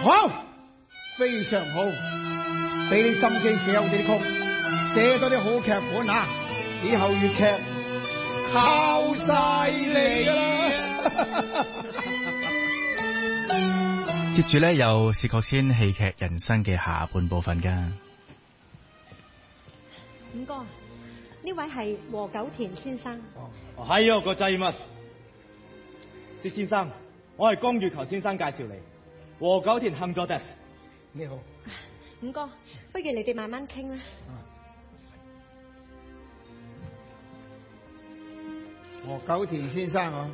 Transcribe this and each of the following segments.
好，非常好，俾你心機寫好啲曲，寫多啲好劇本啊！以後粵劇靠晒你啦！ 接住咧，有薛覺先戲劇人生嘅下半部分㗎。 五哥，呢位係和久田先生。 係啊，個祭物。薛先生，我係江月球先生介紹嚟。和久田幸佐です。 你好， 五哥，不如你哋慢慢傾啦。 和久田先生啊，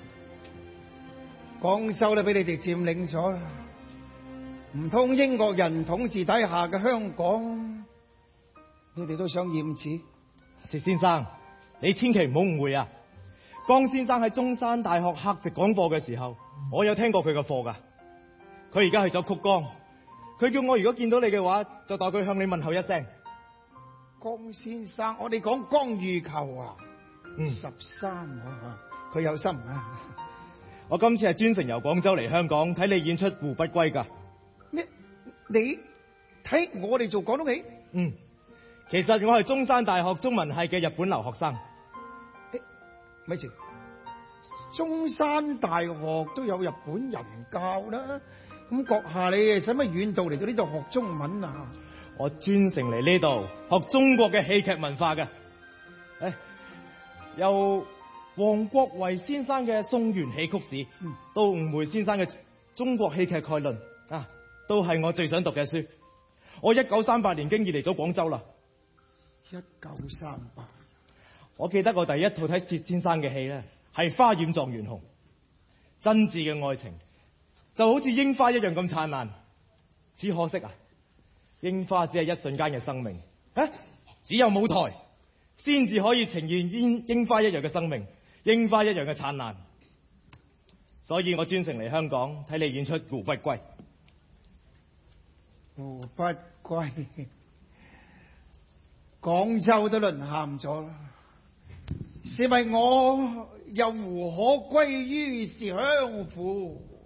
廣州都俾你哋佔領咗啦，唔通英國人統治底下嘅香港，你哋都想厭止？ 薛先生，你千祈唔好誤會啊！江先生喺中山大學客席講課嘅時候，我有聽過佢嘅課㗎。佢而家去咗曲江，佢叫我如果見到你嘅話，就代佢向你問候一聲。 江先生，我哋講江玉球啊，13啊，佢有心啊！ 我今次係專程由廣州嚟香港睇你演出《胡不歸》㗎。 咩？你睇我哋做廣東戲？ 其實我係中山大學中文系嘅日本留學生。 咪住，中山大學都有日本人教啦。咁閣下你使乜遠道嚟到呢度學中文啊？ 我專程嚟呢度學中國嘅戲劇文化嘅。由王國維先生嘅《宋元戲曲史》到吳梅先生嘅《中國戲劇概論》啊，都係我最想讀嘅書。我1938年經已嚟咗廣州啦。 1938， 我記得我第一套睇薛先生嘅戲咧，係《花染狀元紅》。真摯嘅愛情就好似櫻花一樣咁燦爛，只可惜啊，櫻花只係一瞬間嘅生命，只有舞台先至可以呈現櫻花一樣嘅生命，櫻花一樣嘅燦爛。所以我專程嚟香港睇你演出《胡不歸》。 胡不歸，廣州都淪陷咗啦，是為我又胡可歸於是鄉父？